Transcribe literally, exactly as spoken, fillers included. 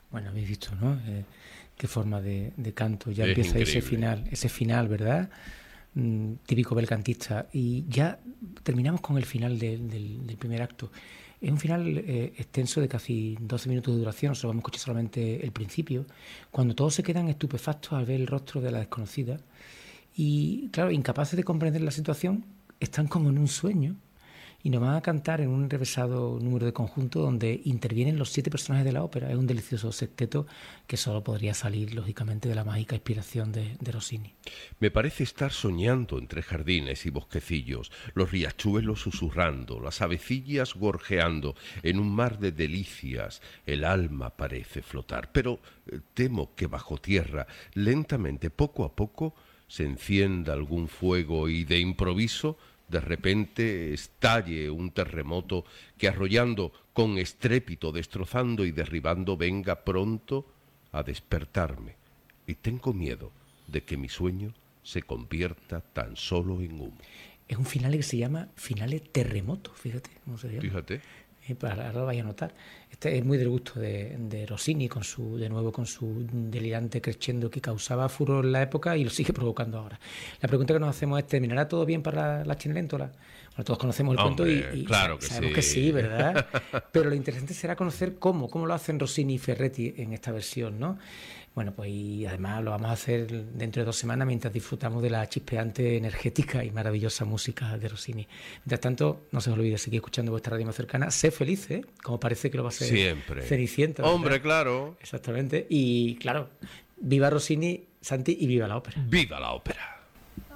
Bueno, habéis visto, ¿no? Eh, qué forma de, de canto. Ya Es empieza increíble. ese final, ese final, ¿verdad? Mm, típico belcantista. Y ya terminamos con el final de, del, del primer acto. Es un final eh, extenso de casi doce minutos de duración, solo vamos a escuchar solamente el principio, cuando todos se quedan estupefactos al ver el rostro de la desconocida y, claro, incapaces de comprender la situación, están como en un sueño y nos van a cantar en un enrevesado número de conjunto donde intervienen los siete personajes de la ópera. Es un delicioso sexteto que solo podría salir, lógicamente, de la mágica inspiración de, de Rossini. Me parece estar soñando entre jardines y bosquecillos, los riachuelos susurrando, las avecillas gorjeando, en un mar de delicias el alma parece flotar. Pero eh, temo que bajo tierra, lentamente, poco a poco, se encienda algún fuego y de improviso, de repente, estalle un terremoto que arrollando con estrépito, destrozando y derribando, venga pronto a despertarme. Y tengo miedo de que mi sueño se convierta tan solo en humo. Es un final que se llama Finale Terremoto, fíjate cómo se llama. Fíjate. Eh, para ahora lo vais a notar. Este es muy del gusto de, de Rossini, con su, de nuevo con su delirante crescendo que causaba furor en la época y lo sigue provocando ahora. La pregunta que nos hacemos es: ¿terminará todo bien para la, la Cenerentola? Bueno, todos conocemos el Hombre, cuento y, y claro que sabemos sí. que sí, ¿verdad? Pero lo interesante será conocer cómo, cómo lo hacen Rossini y Ferretti en esta versión, ¿no? Bueno, pues y además lo vamos a hacer dentro de dos semanas mientras disfrutamos de la chispeante, energética y maravillosa música de Rossini. Mientras tanto, no se os olvide seguir escuchando vuestra radio más cercana. Sé feliz, ¿eh? Como parece que lo va a ser Siempre. Cenicienta, ¿verdad? Hombre, claro. Exactamente. Y claro, viva Rossini, Santi, y viva la ópera. ¡Viva la ópera!